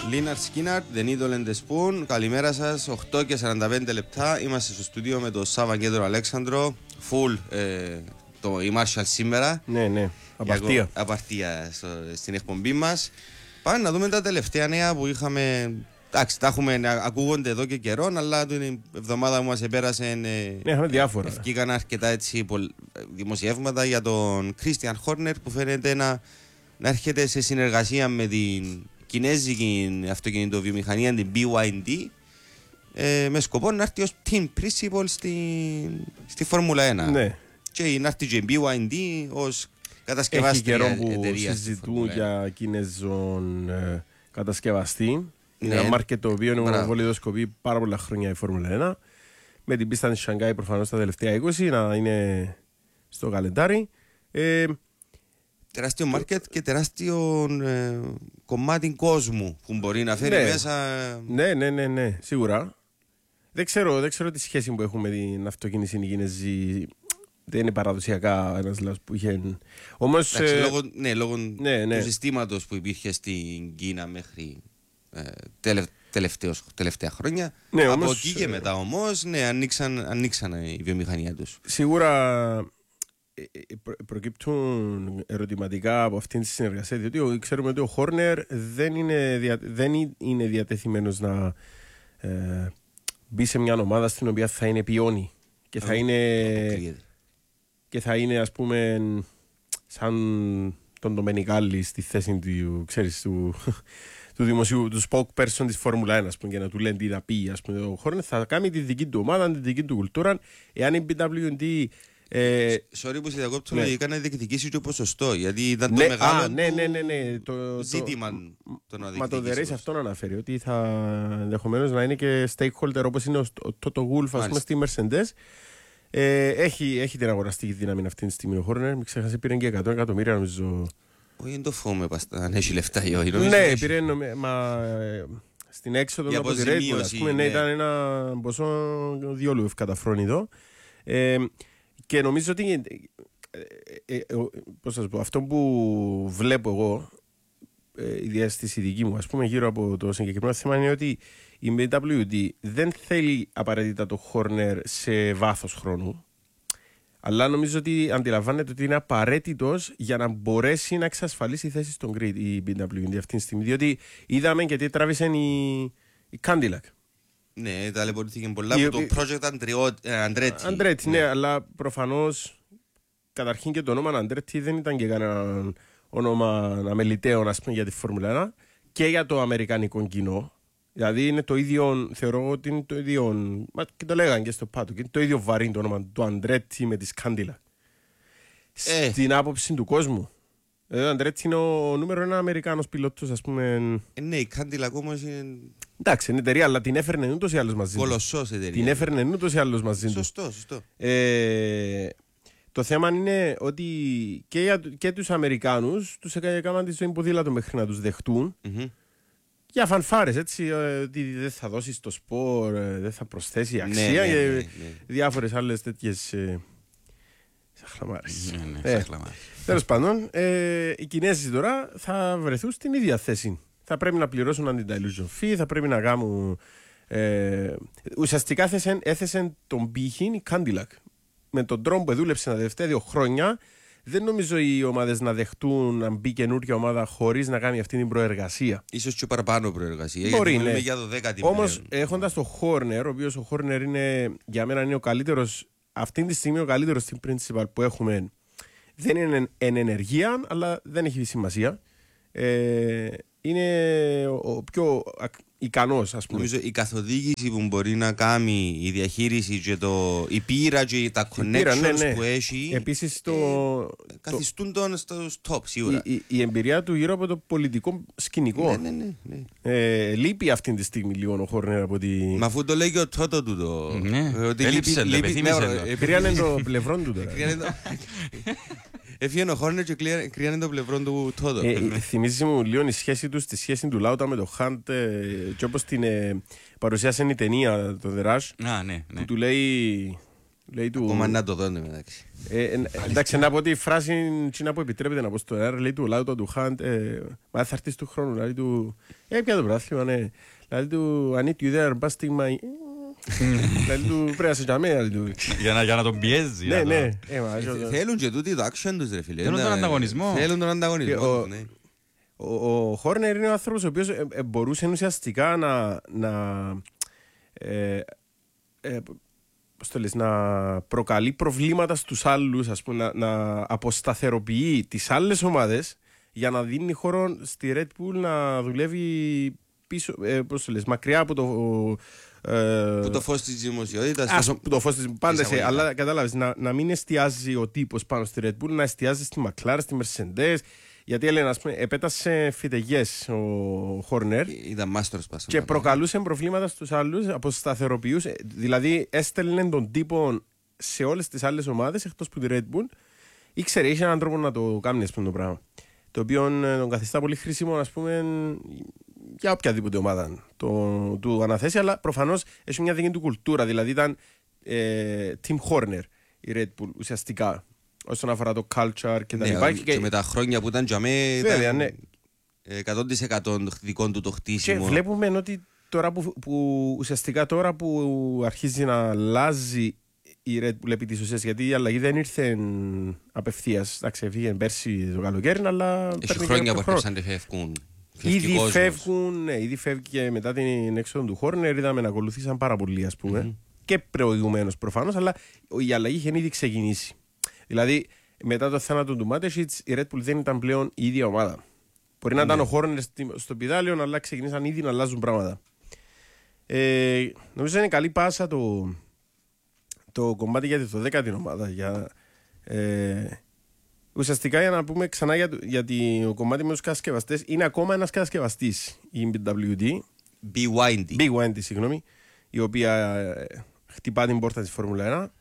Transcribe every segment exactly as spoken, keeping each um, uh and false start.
Λίναρ Σκίναρτ, The Needle and the Spoon. Καλημέρα σας, οκτώ και σαράντα πέντε λεπτά. Είμαστε στο στούντιο με τον Σάβα και τον Αλέξανδρο. Full ε, το η Marshall σήμερα. Ναι, ναι, απαρτία. Απαρτία στο, στην εκπομπή μας. Πάμε να δούμε τα τελευταία νέα που είχαμε. Εντάξει, τα έχουμε, ακούγονται εδώ και καιρό, αλλά την εβδομάδα που μας επέρασε. Ναι, είχαμε διάφορα. Ευκήκαν αρκετά έτσι, δημοσιεύματα για τον Christian Horner που φαίνεται να, να έρχεται σε συνεργασία με την κινέζικη αυτοκινητοβιομηχανία, την μπι γουάι ντι, ε, με σκοπό να έρθει ως team principal στη, στη Φόρμουλα ένα. Ναι. Και να έρθει και η μπι γουάι ντι ως κατασκευάστρια εταιρεία. Έχει καιρό που συζητούν για Κινέζον ε, κατασκευαστή. Ναι. Ένα μάρκετ το οποίο βολιδοσκοπεί πάρα πολλά χρόνια η Φόρμουλα ένα. Με την πίστα της Σανγκάη προφανώς τα τελευταία είκοσι να είναι στο καλεντάρι. Ε, τεράστιο μάρκετ και τεράστιο ε, κομμάτι κόσμου που μπορεί να φέρει ναι. μέσα. Ναι, ναι, ναι, ναι, σίγουρα. Δεν ξέρω, δεν ξέρω τη σχέση που έχουμε με την αυτοκίνηση η Κινέζη. Δεν είναι παραδοσιακά ένας λαός που είχε. Όμως. Εντάξει, ε, λόγω, ναι, λόγω ναι, ναι. του συστήματος που υπήρχε στην Κίνα μέχρι ε, τελευ, τελευταίος, τελευταία χρόνια. Ναι, από όμως, εκεί και μετά όμως, ναι, ανοίξαν, ανοίξαν η βιομηχανία τους. Σίγουρα προ, προκύπτουν ερωτηματικά από αυτήν τη συνεργασία, διότι ξέρουμε ότι ο Χόρνερ δεν είναι, δια, δεν είναι διατεθειμένος να ε, μπει σε μια ομάδα στην οποία θα είναι πιόνι και θα, είναι, και θα είναι ας πούμε σαν τον Ντομενικάλη στη θέση του, ξέρεις, του, του δημοσίου, του spokesperson της Φόρμουλα ένα, ας πούμε, για να του λένε τι να πει. Ας πούμε, ο Χόρνερ θα κάνει τη δική του ομάδα, τη δική του κουλτούρα. Εάν η μπι ντάμπλιου ντι. Ε, Sorry που σε διακόπτω, ναι. λογικά να διεκδικήσει το ποσοστό. Γιατί ήταν ναι, το μεγάλο α, ναι, ναι, ναι, ναι, το, ζήτημα το, το να μα το διεκδικήσει. The Race αυτό να αναφέρει, ότι θα ενδεχομένως να είναι και stakeholder όπως είναι ο Toto Wolff, ας πούμε, στη Mercedes. Ε, έχει, έχει την αγοραστική δύναμη αυτή τη στιγμή ο Χόρνερ. Μην ξεχάσει, πήρε και εκατό εκατομμύρια νομίζω. Όχι, δεν το φοβούμαι αν έχει λεφτά ή όχι. Ναι, πήρε μα, στην έξοδο από τη Red Bull, ας πούμε, ναι, ήταν ένα ποσό διόλου ευκαταφρόνητο. Ε, και νομίζω ότι ε, ε, ε, πώς θα πω, αυτό που βλέπω εγώ, ε, η διάστηση δική μου, ας πούμε, γύρω από το συγκεκριμένο θέμα είναι ότι η μπι ντάμπλιου ντι δεν θέλει απαραίτητα το Horner σε βάθος χρόνου, αλλά νομίζω ότι αντιλαμβάνεται ότι είναι απαραίτητος για να μπορέσει να εξασφαλίσει θέση στον grid η μπι ντάμπλιου ντι αυτή τη στιγμή, διότι είδαμε και τι τράβησε η, η Cadillac. Ναι, ταλαιπωρήθηκε πολλά από το project Andretti. Andretti, ναι, αλλά προφανώς καταρχήν και το όνομα Andretti δεν ήταν και κανένα όνομα αμεληταίο, ας πούμε, για τη Φόρμουλα ένα και για το αμερικανικό κοινό. Δηλαδή είναι το ίδιο, θεωρώ ότι είναι το ίδιο, και το λέγανε και στο πάτο, και είναι το ίδιο βαρύ το όνομα του Andretti με τη Cadillac. Ε. Στην άποψη του κόσμου. Ο Andretti είναι ο νούμερο ένα Αμερικάνος πιλότος, ας πούμε. Ε, ναι, η Cadillac όμως είναι. Εντάξει, είναι εταιρεία, αλλά την έφερνε ούτως ή άλλως μαζί του. Κολοσσός εταιρεία. Την έφερνε ούτως ή άλλως μαζί του. Σωστό, σωστό. Ε, το θέμα είναι ότι και, για, και τους Αμερικάνους τους έκαναν τη ζωή ποδήλατο μέχρι να τους δεχτούν. Mm-hmm. Για φανφάρες, έτσι, ότι δεν θα δώσει στο σπορ, δεν θα προσθέσει αξία, ναι, ναι, και ναι, ναι. διάφορες άλλες τέτοιες ε, σαχλαμάρες. Ναι, ναι, ε, τέλος πάντων, ε, οι Κινέζοι τώρα θα βρεθούν στην ίδια θέση. Θα πρέπει να πληρώσουν anti-dilution fee, θα πρέπει να κάνουν. Ε, ουσιαστικά έθεσαν, έθεσαν τον πύχη η Cadillac. Με τον τρόπο που δούλεψε τα τελευταία δύο χρόνια, δεν νομίζω οι ομάδες να δεχτούν να μπει καινούργια ομάδα χωρίς να κάνει αυτή την προεργασία. Ίσως και παραπάνω προεργασία. Μπορεί, γιατί ναι. για το δέκατη. Όμως έχοντας το Horner, ο οποίος ο Horner είναι, για μένα είναι ο καλύτερος, αυτή τη στιγμή ο καλύτερος team principal που έχουμε. Δεν είναι εν ενεργεία, αλλά δεν έχει σημασία. Ε, είναι ο πιο ικανός, ας πούμε. Νομίζω η καθοδήγηση που μπορεί να κάνει, η διαχείριση και το, η πείρα και τα connections πείρα, ναι, ναι. που έχει. Επίσης το, ε, καθιστούν τον στους top σίγουρα. Η, η, η εμπειρία του γύρω από το πολιτικό σκηνικό. Ναι, ναι, ναι, ναι. Ε, λείπει αυτή τη στιγμή λίγο ο Χόρνερ από τη. Μα αφού το λέει και ο Τότο του το. Ναι, έλειψε, κρύανε το πλευρό του τώρα. Έφυγε ο Χόρνερ και κρύανε το πλευρό του Τότο. Θυμίζει μου λίγο η σχέση του, στη σχέση του Λάουτα με τον Χαντ, και όπως την παρουσιάσε η ταινία, το The Rush, Α, ναι, ναι. που του λέει Ακόμα να το δω μεταξύ. Εντάξει, να πω ότι η φράση που επιτρέπεται να πω στο αέρα, λέει του Λάουτο του Χαντ, μα θα έρθεις του χρόνου, δηλαδή του, ε, πια το πράθλημα, ναι, δηλαδή του, I need you there, busting my, δηλαδή του, πρέπει να σε τζαμέ, για να τον πιέζει. Ναι, ναι. Θέλουν και τούτοι το action τους, ρε φίλε. Θέλουν τον ανταγωνισμό. Θέλουν τον ανταγωνισμό, ναι. Ο Χόρνερ είναι ο άνθρωπος ο οποίος μπορούσε ουσιαστικά να πώς το λες, να προκαλεί προβλήματα στους άλλους, ας πούμε, να, να αποσταθεροποιεί τις άλλες ομάδες για να δίνει χώρο στη Red Bull να δουλεύει πίσω, ε, πώς το λες, μακριά από το... Ε, που το φως της δημοσιότητας. Ας, που το φως της πάντα σε, αλλά κατάλαβες, να, να μην εστιάζει ο τύπος πάνω στη Red Bull, να εστιάζει στη McLaren, στη Mercedes. Γιατί έλεγε, ας πούμε, επέτασε φυτεγιές ο Χόρνερ. Ήταν μάστορος πας. Και προκαλούσε προβλήματα στους άλλους, αποσταθεροποιούσε. Δηλαδή, έστελνε τον τύπο σε όλες τις άλλες ομάδες εκτός που τη Red Bull. Ήξερε, είχε έναν τρόπο να το κάνει, ας πούμε, το πράγμα. Το οποίο τον καθιστά πολύ χρήσιμο, ας πούμε, για οποιαδήποτε ομάδα το, του αναθέσει. Αλλά προφανώς έχει μια δική του κουλτούρα. Δηλαδή, ήταν ε, Team Horner η Red Bull ουσιαστικά. Όσον αφορά το culture και τα ναι, λοιπά. Και, και με τα χρόνια που ήταν για μέ, ήταν ναι. εκατό τοις εκατό δικό του το χτίσιμο. Και βλέπουμε ότι τώρα που, που ουσιαστικά τώρα που αρχίζει να αλλάζει η Red Bull επί της ουσίας, γιατί η αλλαγή δεν ήρθε απευθείας. Εντάξει, έφυγε πέρσι το καλοκαίρι, αλλά έχει χρόνια που αρχίσαν να φεύγουν. Ήδη φεύγουν, ναι, ήδη φεύγει και μετά την έξοδο του Χόρνερ, είδαμε να ακολουθήσαν πάρα πολύ, ας πούμε. Mm-hmm. Και προηγουμένως προφανώς, αλλά η αλλαγή είχε ήδη ξεκινήσει. Δηλαδή, μετά το θάνατο του Μάτεσιτς, η Red Bull δεν ήταν πλέον η ίδια ομάδα. Μπορεί να ναι. ήταν ο Χόρνερ στο πιδάλιο, αλλά ξεκινήσαν ήδη να αλλάζουν πράγματα. Ε, νομίζω είναι καλή πάσα το, το κομμάτι για το δέκα την ομάδα. Για, ε, ουσιαστικά, για να πούμε ξανά για, για το κομμάτι με τους κατασκευαστές, είναι ακόμα ένας κατασκευαστής η μπι ντάμπλιου ντι. μπι βάι ντι. μπι βάι ντι, συγγνώμη, η οποία ε, χτυπά την πόρτα της Φόρμουλα ένα.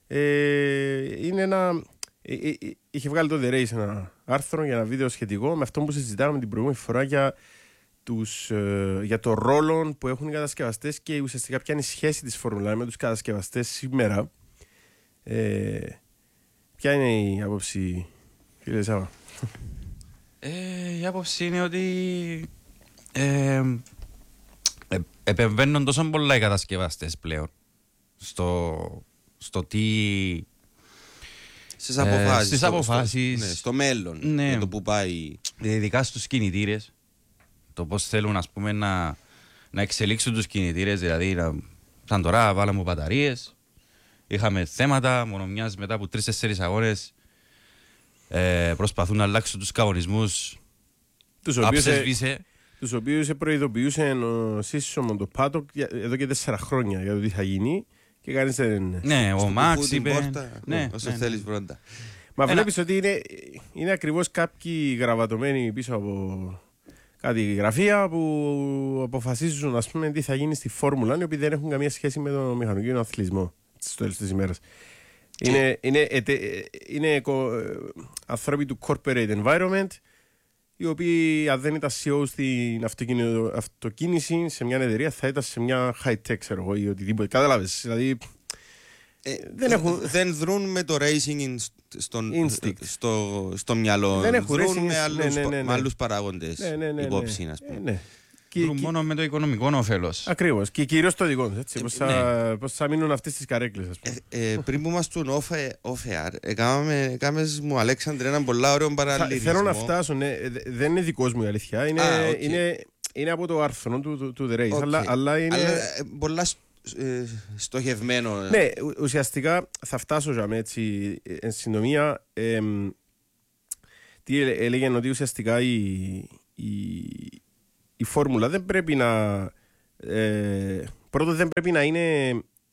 Ε, είναι ένα, ε, ε, ε, είχε βγάλει το The Race ένα άρθρο για ένα βίντεο σχετικό με αυτό που συζητάμε την προηγούμενη φορά για, τους, ε, για το ρόλο που έχουν οι κατασκευαστές και ουσιαστικά ποια είναι η σχέση της Φόρμουλα με τους κατασκευαστές σήμερα. Ε, ποια είναι η άποψη, κύριε Σάβα? Ε, η άποψη είναι ότι ε, ε, επεμβαίνουν τόσο πολλά οι κατασκευαστές πλέον στο στο τι... Στις αποφάσεις. Ε, στις στο, αποφάσεις. Στο, ναι, στο μέλλον. Ναι. Για το που πάει. Ειδικά στους κινητήρες. Το πώς θέλουν, ας πούμε, να, να εξελίξουν τους κινητήρες. Δηλαδή, να, σαν τώρα βάλαμε μπαταρίες. Είχαμε θέματα. Μόνο μιας μετά από τρεις-τέσσερις αγώνες ε, προσπαθούν να αλλάξουν τους κανονισμούς. Τους οποίους, τους οποίους προειδοποιούσε ο Σίσσομον το Πάτο εδώ και τέσσερα χρόνια για το τι θα γίνει. Και κανείς δεν... Ναι, ο Μάξ είπε... Ναι, όσο ναι, θέλεις πρώτα. Μα Ένα... βλέπεις ότι είναι, είναι ακριβώς κάποιοι γραβατωμένοι πίσω από κάτι γραφεία που αποφασίζουν, ας πούμε, τι θα γίνει στη Φόρμουλα, οι οποίοι δεν έχουν καμία σχέση με τον μηχανικό αθλητισμό στο τέλος της ημέρας. Και... Είναι, είναι, είναι, είναι ανθρώποι του corporate environment, οι οποίοι αν δεν ήταν σι ι ο στην αυτοκίνηση σε μια εταιρεία θα ήταν σε μια high-tech, ξέρω εγώ, ή οτιδήποτε. Κατάλαβες, δηλαδή ε, δεν, έχουν... δεν δρούν με το racing στον, στο, στο μυαλό, δεν έχουν δρούν racing, με άλλους, ναι, ναι, ναι, ναι. άλλους παράγοντες ναι, ναι, ναι, υπόψη, ναι, ας πούμε. ναι, ναι. Δρούν και... μόνο με το οικονομικό όφελος. Ακριβώς, και κυρίως το δικό τους, έτσι, ε, πώς, θα, ναι. πώς θα μείνουν αυτές τις καρέκλες, ας πούμε. Ε, ε, πριν που μας τον off-air, έκαμε μου, Αλέξανδρε, έναν πολλά ωραίο παραλληλισμό. Θέλω να φτάσω, ναι, δεν είναι δικός μου η αλήθεια, είναι, ah, okay. είναι, είναι από το άρθρο του, του, του The Race, okay. αλλά, αλλά είναι... Αλλά, πολλά ε, στοχευμένο. Ναι, ουσιαστικά θα φτάσω για με έτσι εν συντομία. Ε, τι έλεγαν ότι ουσιαστικά η, η, η φόρμουλα δεν πρέπει να... Ε, πρώτον δεν πρέπει να είναι...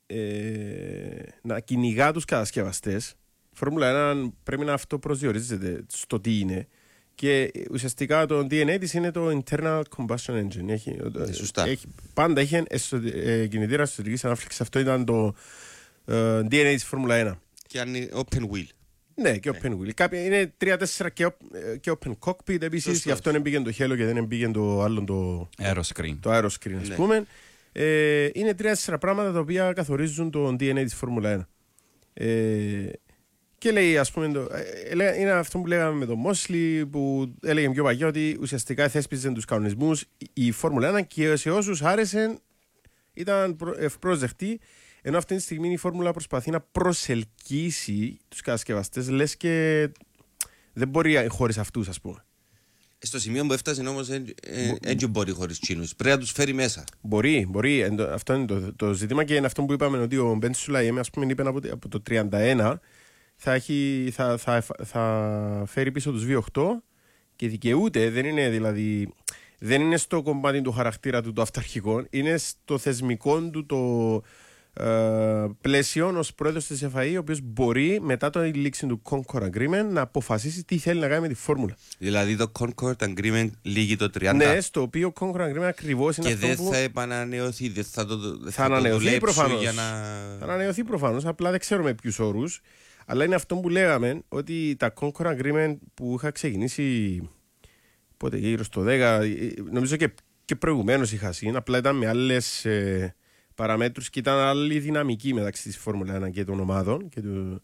Ε, να κυνηγά τους κατασκευαστές. Η Φόρμουλα ένα πρέπει να αυτό προσδιορίζεται στο τι είναι. Και ουσιαστικά το ντι εν έι της είναι το Internal Combustion Engine. Έχει, σωστά. Έχει, πάντα είχε ε, κινητήρα εσωτερικής ανάφλεξης. Αυτό ήταν το ε, ντι εν έι της Φόρμουλα ένα. Και αν είναι open wheel. Ναι, και open wheel. Κάποια είναι τρία τέσσερα και, και open cockpit επίσης. Γι' αυτό δεν πήγαινε το χέλο και δεν πήγαινε το άλλο το aeroscreen. Το aeroscreen, ας ναι. πούμε. Ε, είναι τρία τέσσερα πράγματα τα οποία καθορίζουν το ντι εν έι της Φόρμουλα ένα. Ε, και λέει, ας πούμε, το, ε, είναι αυτό που λέγαμε με τον Μόσλι, που έλεγε πιο παγιά ότι ουσιαστικά θέσπιζε τους κανονισμούς η, η Φόρμουλα ένα και σε όσους άρεσε ήταν ευπρόσδεκτη. Ενώ αυτή τη στιγμή η Φόρμουλα προσπαθεί να προσελκύσει τους κατασκευαστές, λες και δεν μπορεί χωρίς αυτούς, ας πούμε. Στο σημείο που έφτασε όμως δεν μπορεί χωρίς Τσίνους. Πρέπει να τους φέρει μέσα. Μπορεί, μπορεί. Αυτό είναι το, το ζήτημα και είναι αυτό που είπαμε ότι ο Μπεν Σουλαϊέμ, ας πούμε, είπε από, από το τριάντα ένα θα, έχει, θα, θα, θα, θα φέρει πίσω τους βι οκτώ και δικαιούται, δεν είναι δηλαδή. Δεν είναι στο κομμάτι του χαρακτήρα του το αυταρχικό, είναι στο θεσμικό του το ε, πλαίσιο ως πρόεδρος της εφ άι ι, ο οποίος μπορεί μετά το λήξη του Concord Agreement να αποφασίσει τι θέλει να κάνει με τη φόρμουλα. Δηλαδή το Concord Agreement λύγει το τριάντα. Ναι, στο οποίο Concord Agreement ακριβώς είναι και αυτό δεν που... θα επανανεωθεί, δεν θα το, θα θα ανανεωθεί προφανώς. Για να... Θα ανανεωθεί προφανώς, απλά δεν ξέρουμε ποιους όρους. Αλλά είναι αυτό που λέγαμε, ότι τα Concord Agreement που είχα ξεκινήσει πότε, γύρω στο δέκα, νομίζω και, και προηγουμένως είχα σύν, απλά ήταν με άλλες ε, παραμέτρους και ήταν άλλη δυναμική μεταξύ της Φόρμουλα ένα και των ομάδων και του,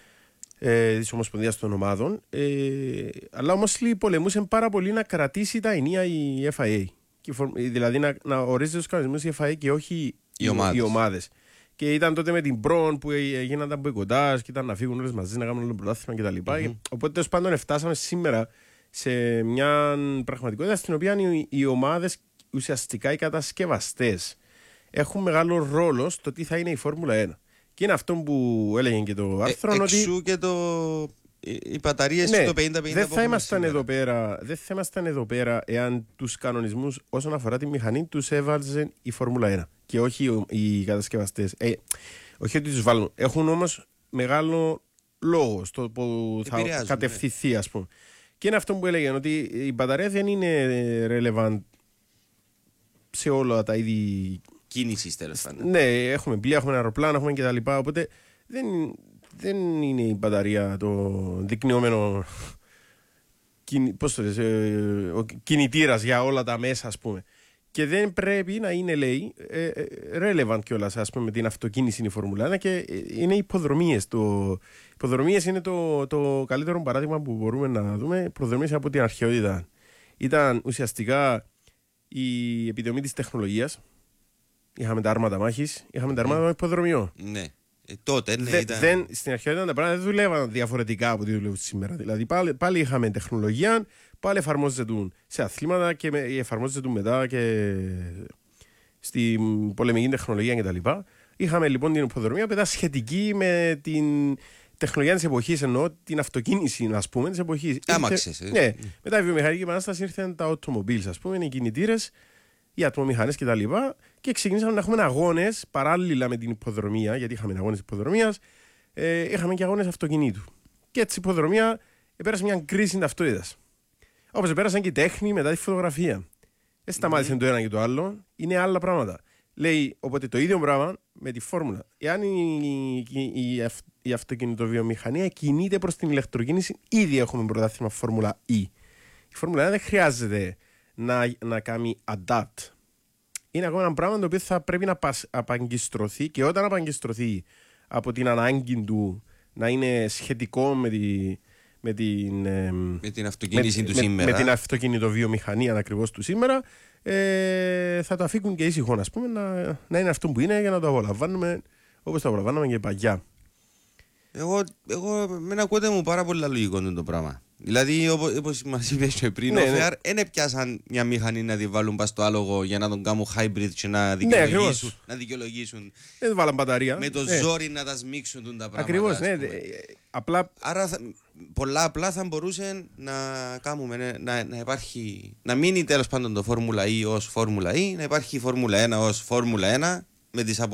ε, της Ομοσπονδίας των Ομάδων. Ε, αλλά όμως πολεμούσε πάρα πολύ να κρατήσει τα ενία η εφ άι έι. Και, δηλαδή να, να ορίζει τους κανονισμούς η εφ άι έι και όχι οι, οι, ομάδες. οι ομάδες. Και ήταν τότε με την Μπρον που έγιναν τα μποϊκοτάζ και ήταν να φύγουν όλες μαζί να κάνουν όλο το πρωτάθλημα κτλ. Mm-hmm. Οπότε τέλος πάντων φτάσαμε σήμερα σε μια πραγματικότητα στην οποία οι, οι ομάδες, ουσιαστικά οι κατασκευαστές, έχουν μεγάλο ρόλο στο τι θα είναι η Φόρμουλα ένα. Και είναι αυτό που έλεγε και το άρθρο. Ε, ότι... Εξού και το... οι μπαταρίες ναι, το πενήντα πενήντα. Δεν θα ήμασταν εδώ πέρα, δεν θα ήμασταν εδώ πέρα εάν τους κανονισμούς όσον αφορά τη μηχανή τους έβαλζε η Φόρμουλα ένα και όχι οι κατασκευαστές. Ε, όχι ότι τους βάλουν. Έχουν όμως μεγάλο λόγο στο που θα κατευθυνθεί, ας πούμε. Και είναι αυτό που έλεγαν, ότι η μπαταρία δεν είναι relevant σε όλα τα είδη κίνησης, τέλος πάντων. Ναι, έχουμε πλοία, έχουμε αεροπλάνα, έχουμε κτλ. Οπότε δεν, δεν είναι η μπαταρία το δεικνυόμενο πώς το λες, ο κινητήρας για όλα τα μέσα, ας πούμε. Και δεν πρέπει να είναι, λέει, relevant κιόλας, ας πούμε, με την αυτοκίνηση η Φόρμουλα ένα και είναι υποδρομίες. Το... Υποδρομίες είναι το, το καλύτερο παράδειγμα που μπορούμε να δούμε. Υποδρομίες από την αρχαιότητα. Ήταν ουσιαστικά η επιτομή της τεχνολογίας. Είχαμε τα άρματα μάχης, είχαμε τα άρματα mm. υποδρομιών. Ναι. Ε, τότε, ναι, Δε, ήταν... δεν, στην αρχαιότητα τα πράγματα δεν δουλεύαν διαφορετικά από ό,τι δουλεύουν σήμερα. Δηλαδή πάλι, πάλι είχαμε τεχνολογία, πάλι εφαρμόζεται σε αθλήματα και με, εφαρμόζεται μετά και στην πολεμική τεχνολογία κτλ. Είχαμε λοιπόν την υποδρομία που ήταν σχετική με την τεχνολογία της εποχής, εννοώ την αυτοκίνηση, ας πούμε, της εποχής. Άμαξες. Ήρθε, ναι, μετά η βιομηχανική επανάσταση ήρθαν τα automobiles, ας πούμε, οι κινητήρες, οι ατμομηχανές κτλ. Και, και ξεκινήσαμε να έχουμε αγώνες παράλληλα με την υποδρομία, γιατί είχαμε αγώνες υποδρομίας, ε, είχαμε και αγώνες αυτοκινήτου. Και έτσι η υποδρομία πέρασε μια κρίση ταυτότητας. Όπως πέρασαν και η τέχνη μετά τη φωτογραφία. Δεν σταμάτησε mm. το ένα και το άλλο, είναι άλλα πράγματα. Λέει, οπότε το ίδιο πράγμα με τη φόρμουλα. Εάν η, η, η, η αυτοκινητοβιομηχανία κινείται προς την ηλεκτροκίνηση, ήδη έχουμε πρωτάθλημα Φόρμουλα E. Η Φόρμουλα ένα δεν χρειάζεται να, να κάνει adapt. Είναι ακόμα ένα πράγμα το οποίο θα πρέπει να απαγκιστρωθεί και όταν απαγκιστρωθεί από την ανάγκη του να είναι σχετικό με, τη, με, την, με την αυτοκίνηση με, του με, σήμερα. Με την αυτοκινητοβιομηχανία ακριβώς του σήμερα. Ε, θα το αφήκουν και ήσυχο, ας πούμε, να, να είναι αυτό που είναι για να το απολαμβάνουμε όπως το απολαμβάνουμε και παλιά. Εγώ, εγώ με ακούτε μου πάρα πολύ λογικό το πράγμα. Δηλαδή, όπως μας είπες και πριν, ναι, ο Φεάρ δεν ναι. έπιασαν μια μηχανή να τη βάλουν πας στο άλογο για να τον κάνουν hybrid και να δικαιολογήσουν. Ναι, να δικαιολογήσουν. Δεν βάλαν μπαταρία. Με το ναι. ζόρι να τα σμίξουν τα πράγματα. Ακριβώς, ναι. Απλά... Άρα θα, πολλά απλά θα μπορούσε να κάνουμε, να, να υπάρχει, να μείνει τέλος πάντων το Φόρμουλα E ως Φόρμουλα E, να υπάρχει η Φόρμουλα ένα ως Φόρμουλα ένα με τις